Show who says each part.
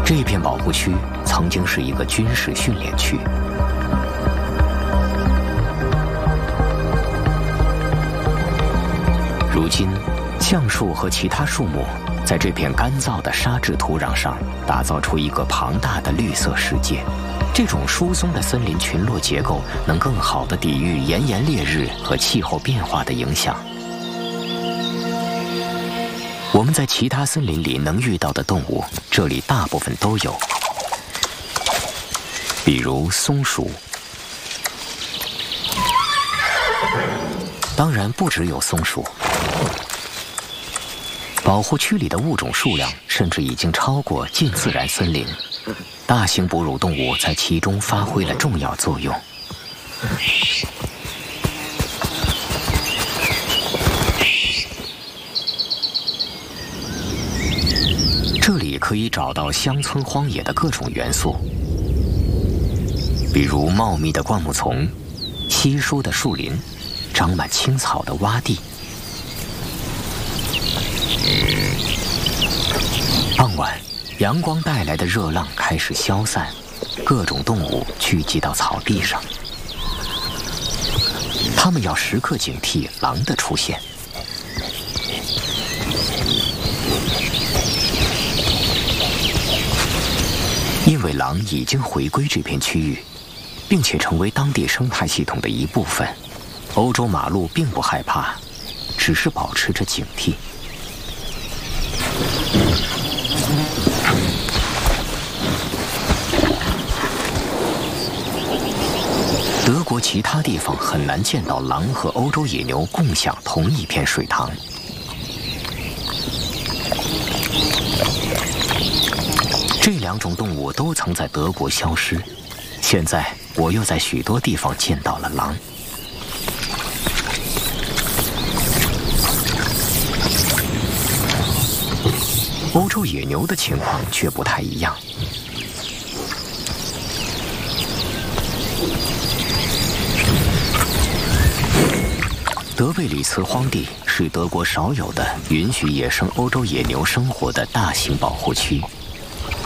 Speaker 1: 这片保护区曾经是一个军事训练区。如今，橡树和其他树木在这片干燥的沙质土壤上打造出一个庞大的绿色世界。这种疏松的森林群落结构能更好地抵御炎炎烈日和气候变化的影响。我们在其他森林里能遇到的动物，这里大部分都有，比如松鼠。当然，不只有松鼠。保护区里的物种数量甚至已经超过近自然森林，大型哺乳动物在其中发挥了重要作用。这里可以找到乡村荒野的各种元素，比如茂密的灌木丛、稀疏的树林、长满青草的洼地。傍晚，阳光带来的热浪开始消散，各种动物聚集到草地上。它们要时刻警惕狼的出现。因为狼已经回归这片区域，并且成为当地生态系统的一部分，欧洲马鹿并不害怕，只是保持着警惕。德国其他地方很难见到狼和欧洲野牛共享同一片水塘。这两种动物都曾在德国消失，现在我又在许多地方见到了狼。欧洲野牛的情况却不太一样。德贝里茨荒地是德国少有的允许野生欧洲野牛生活的大型保护区。